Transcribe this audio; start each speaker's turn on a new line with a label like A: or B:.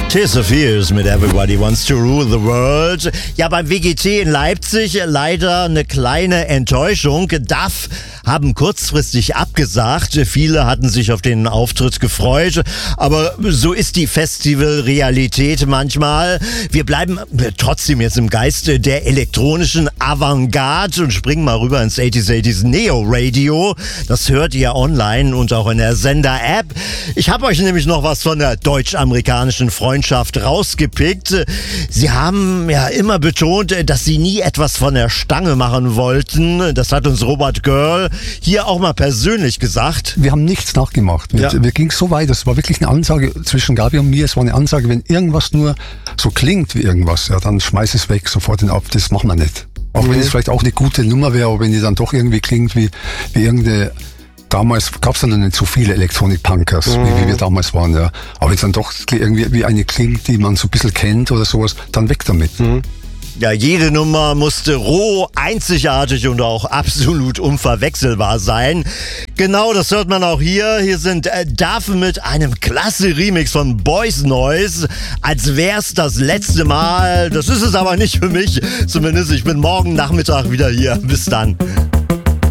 A: Tears of Fears mit Everybody Wants to Rule the World. Ja, beim WGT in Leipzig leider eine kleine Enttäuschung. DAF haben kurzfristig abgesagt. Viele hatten sich auf den Auftritt gefreut. Aber so ist die Festivalrealität manchmal. Wir bleiben trotzdem jetzt im Geiste der elektronischen Avantgarde und springen mal rüber ins 80s Neo Radio. Das hört ihr online und auch in der Sender-App. Ich habe euch nämlich noch was von der deutsch-amerikanischen Freundschaft rausgepickt. Sie haben ja immer betont, dass sie nie etwas von der Stange machen wollten. Das hat uns Robert Girl hier auch mal persönlich gesagt.
B: Wir haben nichts nachgemacht. Wir gingen so weit, das war wirklich eine Ansage zwischen Gabi und mir. Es war eine Ansage, wenn irgendwas nur so klingt wie irgendwas, ja, dann schmeiß es weg, sofort ab. Das machen wir nicht. Auch wenn es vielleicht auch eine gute Nummer wäre, aber wenn die dann doch irgendwie klingt wie irgendeine. Damals gab es dann noch nicht so viele Elektronik-Punkers, wie wir damals waren, ja. Aber jetzt dann doch irgendwie wie eine klingt, die man so ein bisschen kennt oder sowas, dann weg damit.
A: Ja, jede Nummer musste roh, einzigartig und auch absolut unverwechselbar sein. Genau, das hört man auch hier. Hier sind DAF mit einem klasse Remix von Boys Noise. Als wär's das letzte Mal. Das ist es aber nicht für mich. Zumindest, ich bin morgen Nachmittag wieder hier. Bis dann.